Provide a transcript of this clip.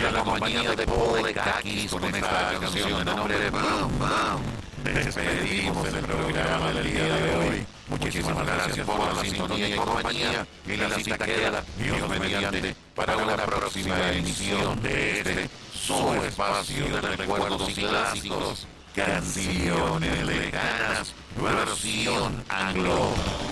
de la compañía de Paul de Kakis con esta canción de nombre Boom Boom. Despedimos el programa del día de hoy. Muchísimas gracias por la sintonía y compañía. Y la cita queda, Dios mediante, para una próxima emisión de este su espacio de recuerdos clásicos, canciones lejanas, versión anglo.